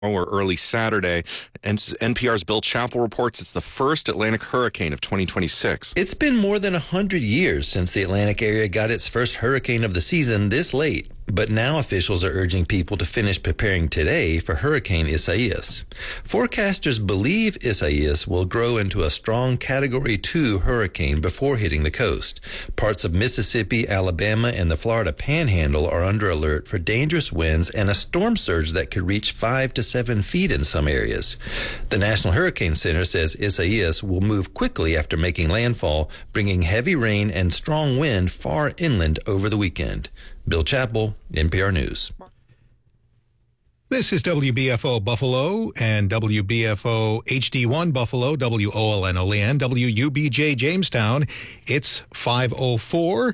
or early Saturday. And NPR's Bill Chappell reports it's the first Atlantic hurricane of 2026. It's been more than 100 years since the Atlantic area got its first hurricane of the season this late. But now officials are urging people to finish preparing today for Hurricane Isaias. Forecasters believe Isaias will grow into a strong Category 2 hurricane before hitting the coast. Parts of Mississippi, Alabama, and the Florida Panhandle are under alert for dangerous winds and a storm surge that could reach 5 to 7 feet in some areas. The National Hurricane Center says Isaias will move quickly after making landfall, bringing heavy rain and strong wind far inland over the weekend. Bill Chappell, NPR News. This is WBFO Buffalo and WBFO HD1 Buffalo, WOLN Olean, WUBJ Jamestown. It's 5:04.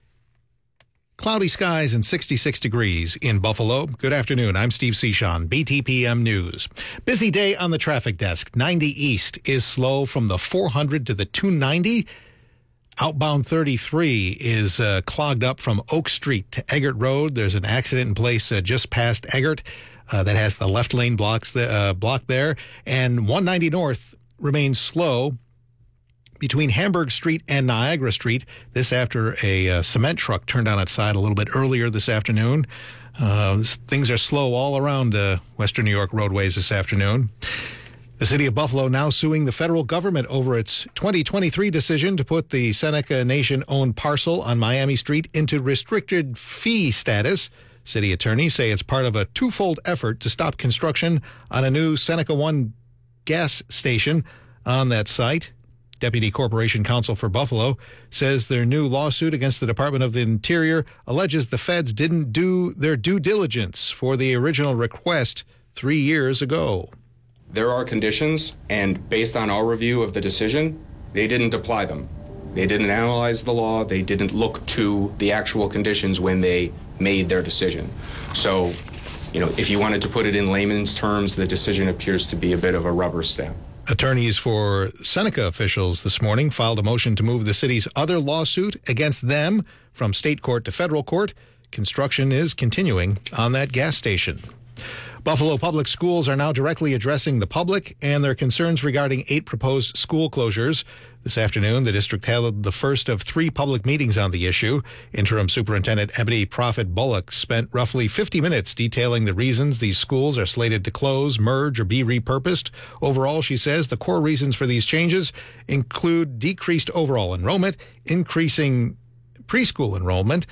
Cloudy skies and 66 degrees in Buffalo. Good afternoon. I'm Steve Cichon, BTPM News. Busy day on the traffic desk. 90 East is slow from the 400 to the 290. Outbound 33 is clogged up from Oak Street to Eggert Road. There's an accident in place just past Eggert that has the left lane blocked there. And 190 North remains slow between Hamburg Street and Niagara Street. This after a cement truck turned on its side a little bit earlier this afternoon. Things are slow all around Western New York roadways this afternoon. The city of Buffalo now suing the federal government over its 2023 decision to put the Seneca Nation-owned parcel on Miami Street into restricted fee status. City attorneys say it's part of a twofold effort to stop construction on a new Seneca 1 gas station on that site. Deputy Corporation Counsel for Buffalo says their new lawsuit against the Department of the Interior alleges the feds didn't do their due diligence for the original request 3 years ago. There are conditions, and based on our review of the decision, they didn't apply them. They didn't analyze the law. They didn't look to the actual conditions when they made their decision. So, if you wanted to put it in layman's terms, the decision appears to be a bit of a rubber stamp. Attorneys for Seneca officials this morning filed a motion to move the city's other lawsuit against them from state court to federal court. Construction is continuing on that gas station. Buffalo Public Schools are now directly addressing the public and their concerns regarding 8 proposed school closures. This afternoon, the district held the first of 3 public meetings on the issue. Interim Superintendent Ebony Prophet Bullock spent roughly 50 minutes detailing the reasons these schools are slated to close, merge, or be repurposed. Overall, she says the core reasons for these changes include decreased overall enrollment, increasing preschool enrollment,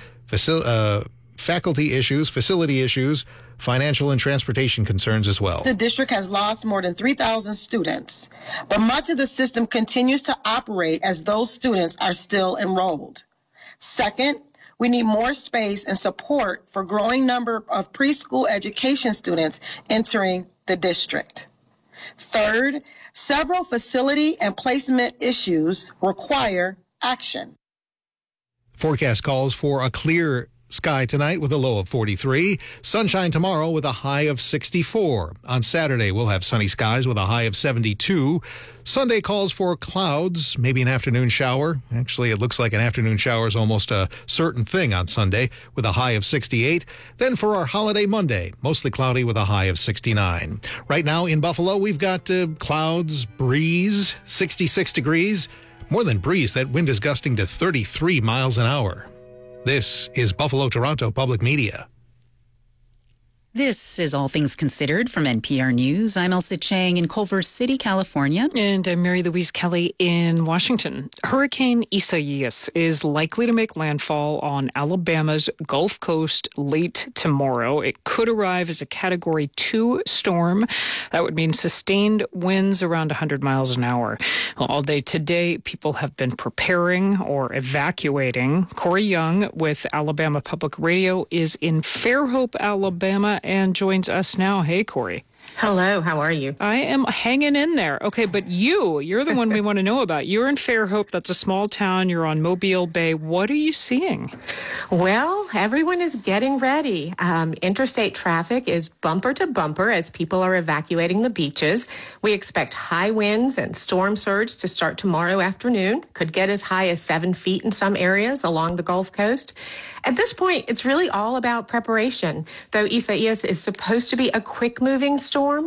faculty issues, facility issues, financial and transportation concerns as well. The district has lost more than 3,000 students, but much of the system continues to operate as those students are still enrolled. Second, we need more space and support for growing number of preschool education students entering the district. Third, several facility and placement issues require action. Forecast calls for a clear sky tonight with a low of 43. Sunshine tomorrow with a high of 64. On Saturday, we'll have sunny skies with a high of 72. Sunday calls for clouds, maybe an afternoon shower. Actually, it looks like an afternoon shower is almost a certain thing on Sunday with a high of 68. Then for our holiday Monday, mostly cloudy with a high of 69. Right now in Buffalo, we've got clouds, breeze, 66 degrees. More than breeze, that wind is gusting to 33 miles an hour. This is Buffalo Toronto Public Media. This is All Things Considered from NPR News. I'm Elsa Chang in Culver City, California. And I'm Mary Louise Kelly in Washington. Hurricane Isaias is likely to make landfall on Alabama's Gulf Coast late tomorrow. It could arrive as a Category 2 storm. That would mean sustained winds around 100 miles an hour. All day today, people have been preparing or evacuating. Corey Young with Alabama Public Radio is in Fairhope, Alabama, and joins us now. Hey, Corey. Hello, how are you? I am hanging in there. Okay, but you're the one we want to know about. You're in Fairhope. That's a small town. You're on Mobile Bay. What are you seeing? Well, everyone is getting ready. Interstate traffic is bumper to bumper as people are evacuating the beaches. We expect high winds and storm surge to start tomorrow afternoon. Could get as high as 7 feet in some areas along the Gulf Coast. At this point, it's really all about preparation. Though Isaias is supposed to be a quick-moving storm